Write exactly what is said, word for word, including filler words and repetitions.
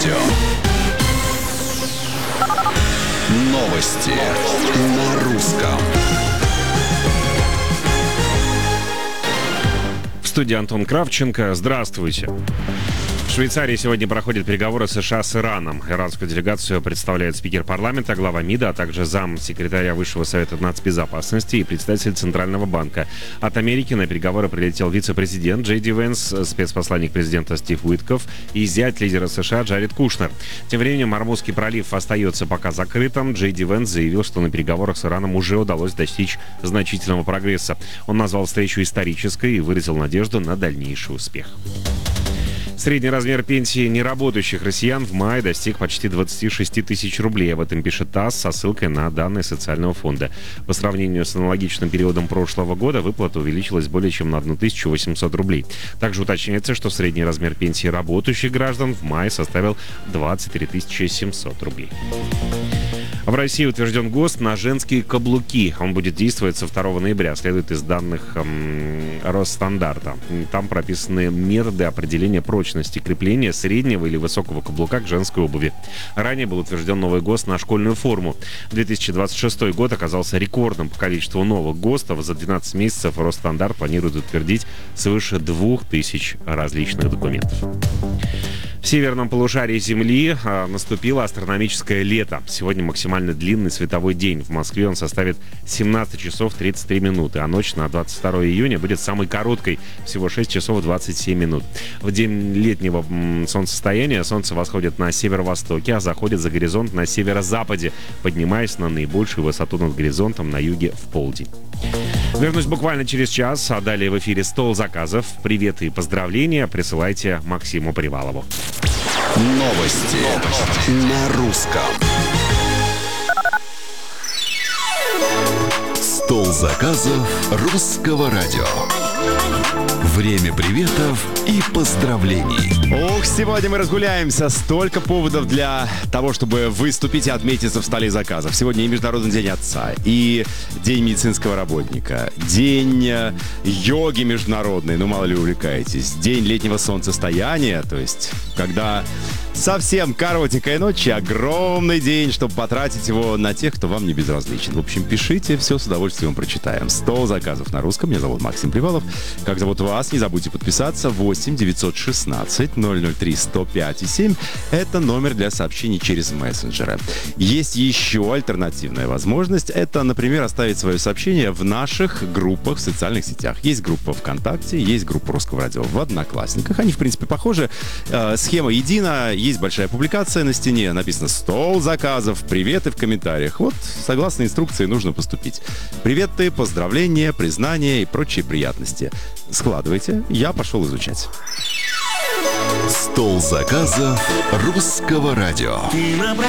радио. Новости на русском. В студии Антон Кравченко. Здравствуйте. В Швейцарии сегодня проходят переговоры США с Ираном. Иранскую делегацию представляет спикер парламента, глава МИДа, а также зам-секретаря Высшего совета нацбезопасности и председатель Центрального банка. От Америки на переговоры прилетел вице-президент Джей Ди Венс, спецпосланник президента Стив Уитков и зять лидера США Джаред Кушнер. Тем временем Ормузский пролив остается пока закрытым. Джей Ди Венс заявил, что на переговорах с Ираном уже удалось достичь значительного прогресса. Он назвал встречу исторической и выразил надежду на дальнейший успех. Средний размер пенсии неработающих россиян в мае достиг почти двадцать шесть тысяч рублей. Об этом пишет ТАСС со ссылкой на данные социального фонда. По сравнению с аналогичным периодом прошлого года выплата увеличилась более чем на тысячу восемьсот рублей. Также уточняется, что средний размер пенсии работающих граждан в мае составил двадцать три тысячи семьсот рублей. В России утвержден ГОСТ на женские каблуки. Он будет действовать со второго ноября, следует из данных эм, Росстандарта. Там прописаны методы определения прочности крепления среднего или высокого каблука к женской обуви. Ранее был утвержден новый ГОСТ на школьную форму. две тысячи двадцать шестой год оказался рекордным по количеству новых ГОСТов. За двенадцать месяцев Росстандарт планирует утвердить свыше двух тысяч различных документов. В северном полушарии Земли а, наступило астрономическое лето. Сегодня максимально длинный световой день. В Москве он составит семнадцать часов тридцать три минуты, а ночь на двадцать второго июня будет самой короткой, всего шесть часов двадцать семь минут. В день летнего м, солнцестояния солнце восходит на северо-востоке, а заходит за горизонт на северо-западе, поднимаясь на наибольшую высоту над горизонтом на юге в полдень. Вернусь буквально через час, а далее в эфире «Стол заказов». Привет и поздравления присылайте Максиму Привалову. Новости, Новости. на русском. Стол заказов русского радио. Время приветов и поздравлений. Ох, сегодня мы разгуляемся. Столько поводов для того, чтобы выступить и отметиться в столе заказов. Сегодня и Международный день отца, и День медицинского работника, День йоги международный, ну мало ли увлекаетесь, День летнего солнцестояния, то есть когда совсем коротенькая ночь и огромный день, чтобы потратить его на тех, кто вам не безразличен. В общем, пишите, все с удовольствием прочитаем. Стол заказов на русском. Меня зовут Максим Привалов. Как зовут вас? Не забудьте подписаться. восемь девятьсот шестнадцать ноль ноль три сто пять и семь. Это номер для сообщений через мессенджеры. Есть еще альтернативная возможность. Это, например, оставить свое сообщение в наших группах в социальных сетях. Есть группа ВКонтакте, есть группа Русского радио в Одноклассниках. Они, в принципе, похожи. Э, схема едина. Есть большая публикация на стене. Написано «Стол заказов», приветы в комментариях. Вот, согласно инструкции, нужно поступить. Приветы, поздравления, признания и прочие приятности. Складывайте. Я пошел изучать. Стол заказов русского радио.